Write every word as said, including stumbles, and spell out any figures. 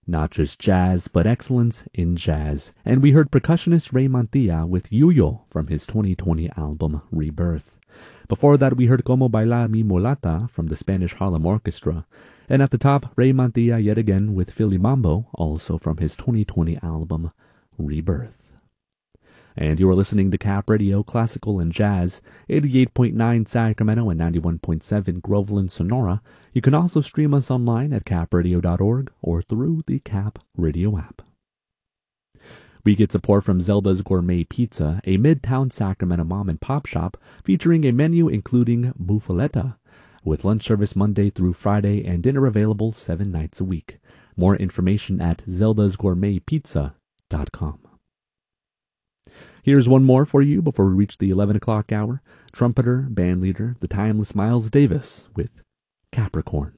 Not just jazz, but excellence in jazz. And we heard percussionist Ray Mantilla with Yuyo from his twenty twenty album Rebirth. Before that, we heard Como Bailar Mi Mulata from the Spanish Harlem Orchestra. And at the top, Ray Mantilla yet again with Philly Mambo, also from his twenty twenty album Rebirth. And you are listening to Cap Radio Classical and Jazz, eighty-eight point nine Sacramento and ninety-one point seven Groveland, Sonora. You can also stream us online at cap radio dot org or through the Cap Radio app. We get support from Zelda's Gourmet Pizza, a Midtown Sacramento mom and pop shop featuring a menu including muffaletta, with lunch service Monday through Friday and dinner available seven nights a week. More information at zeldas gourmet pizza dot com. Here's one more for you before we reach the eleven o'clock hour. Trumpeter, bandleader, the timeless Miles Davis with Capricorn.